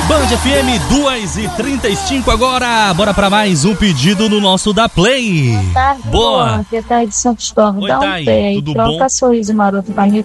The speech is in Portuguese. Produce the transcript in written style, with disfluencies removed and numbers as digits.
Band FM 2h35 agora. Bora pra mais um pedido no nosso Da Play. Boa tarde, Boa. Aqui é Thay de Santos Torres. Oi, Dá Thay, um pé aí, tudo troca bom? sorriso maroto pra mim.